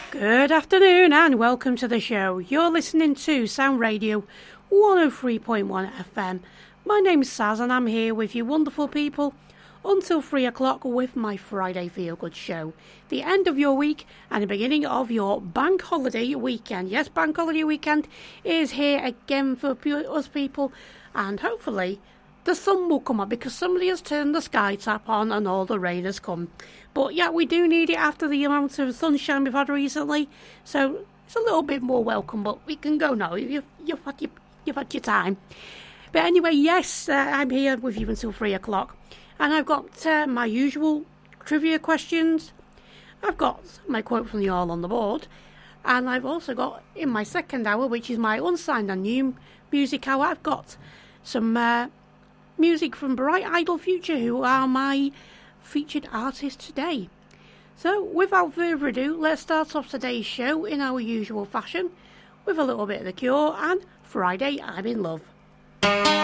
Good afternoon and welcome to the show. You're listening to Sound Radio 103.1 FM. My name's Saz and I'm here with you wonderful people until 3 o'clock with my Friday Feel Good show. The end of your week and the beginning of your bank holiday weekend. Yes, bank holiday weekend is here again for us people, and hopefully the sun will come up because somebody has turned the sky tap on and all the rain has come. But yeah, we do need it after the amount of sunshine we've had recently, so it's a little bit more welcome, but we can go now. You've had your time. But anyway, yes, I'm here with you until 3 o'clock. And I've got my usual trivia questions. I've got my quote from the All on the Board. And I've also got, in my second hour, which is my unsigned and new music hour, I've got some music from Bright Idle Future, who are my featured artists today. So, without further ado, let's start off today's show in our usual fashion with a little bit of The Cure and Friday I'm in Love.